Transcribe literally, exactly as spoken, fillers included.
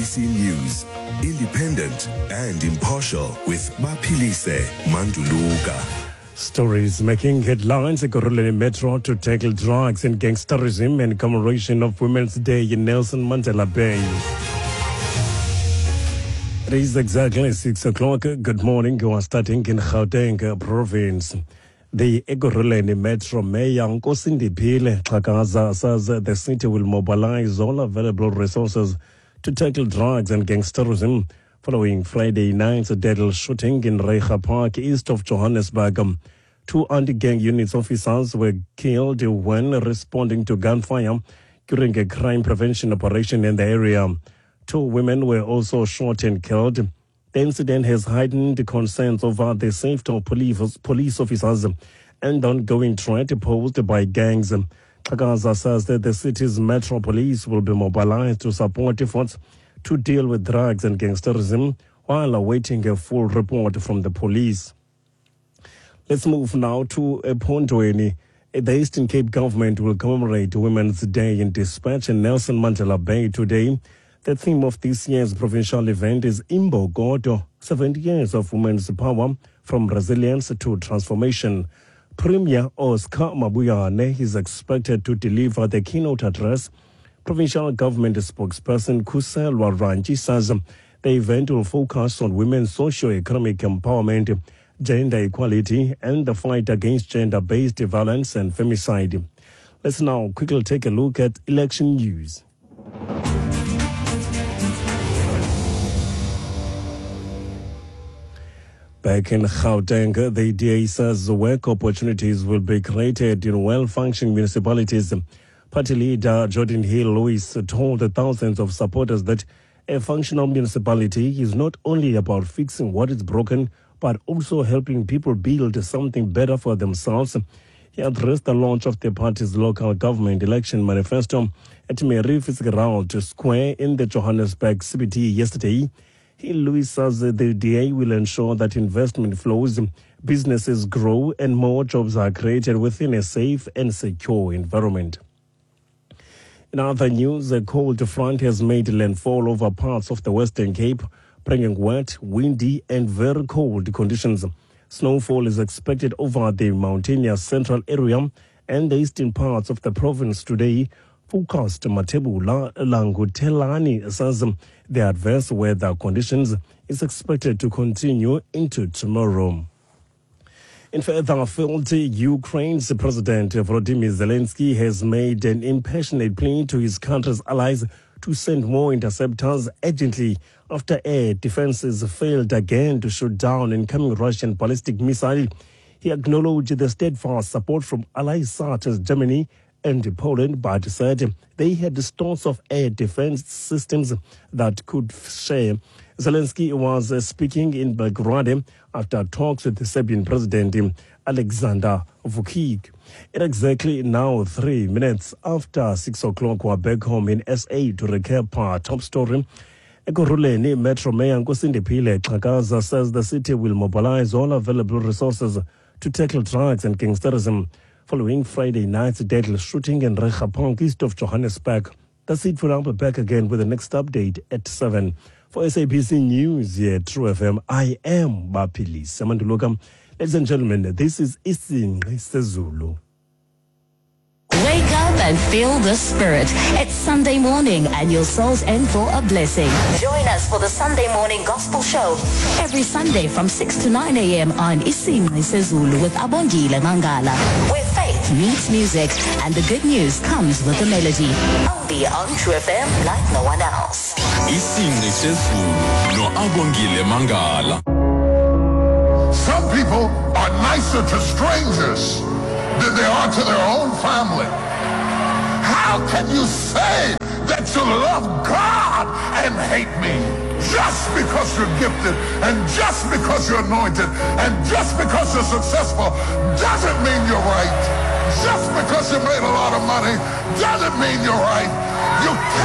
B C News, independent and impartial with Maphilise Manduluka. Stories making headlines. Ekurhuleni Metro to tackle drugs and gangsterism and commemoration of Women's Day in Nelson Mandela Bay. It is exactly six o'clock. Good morning. You are starting in Gauteng province. The Ekurhuleni Metro Mayor Nkosindiphile Xhakaza says the city will mobilize all available resources to tackle drugs and gangsterism following Friday night's deadly shooting in Reiger Park, east of Johannesburg. Two anti-gang units officers were killed when responding to gunfire during a crime prevention operation in the area. Two women were also shot and killed. The incident has heightened concerns over the safety of police, police officers and the ongoing threat posed by gangs. Xhakaza says that the city's Metro Police will be mobilized to support efforts to deal with drugs and gangsterism while awaiting a full report from the police. Let's move now to Ephondweni. The Eastern Cape government will commemorate Women's Day in Dispatch in Nelson Mandela Bay today. The theme of this year's provincial event is Imbokodo, seventy years of women's power from resilience to transformation. Premier Oscar Mabuyane is expected to deliver the keynote address. Provincial government spokesperson Kuselwa Ranji says the event will focus on women's socio-economic empowerment, gender equality, and the fight against gender-based violence and femicide. Let's now quickly take a look at election news. Back in Gauteng, the D A says work opportunities will be created in well-functioning municipalities. Party leader Jordan Hill-Lewis told the thousands of supporters that a functional municipality is not only about fixing what is broken, but also helping people build something better for themselves. He addressed the launch of the party's local government election manifesto at Mary Fitzgerald Square in the Johannesburg C B D yesterday. Hill-Lewis says the D A will ensure that investment flows, businesses grow, and more jobs are created within a safe and secure environment. In other news, a cold front has made landfall over parts of the Western Cape, bringing wet, windy, and very cold conditions. Snowfall is expected over the mountainous central area and the eastern parts of the province today. Forecast Matebula Langutelani says the adverse weather conditions is expected to continue into tomorrow. In further field, Ukraine's President Volodymyr Zelensky has made an impassioned plea to his country's allies to send more interceptors urgently after air defenses failed again to shoot down incoming Russian ballistic missile. He acknowledged the steadfast support from allies such as Germany and Poland, but said they had stores of air defense systems that could share. Zelensky was uh, speaking in Belgrade after talks with the Serbian President Alexander Vučić. At exactly now three minutes after six o'clock, we're back home in S A to recap our top story. Ekurhuleni Metro Mayor Nkosindiphile Xhakaza says the city will mobilize all available resources to tackle drugs and gangsterism following Friday night's deadly shooting in Reiger Park, east of Johannesburg. That's it for now. We're back again with the next update at seven. For S A B C News here at True F M, I am Maphilise Manduluka. Ladies and gentlemen, this is Isingci Sezulu. Wake up and feel the spirit. It's Sunday morning and your soul's in for a blessing. Join us for the Sunday morning gospel show every Sunday from six to nine a.m. on Isingci Sezulu with Abongile Mangala, where faith meets music and the good news comes with a melody. Only on True F M like no one else. Isingci Sezulu no Abongile Mangala. Some people are nicer to strangers than they are to their own family. How can you say that you love God and hate me? Just because you're gifted and just because you're anointed and just because you're successful doesn't mean you're right. Just because you made a lot of money doesn't mean you're right. You can't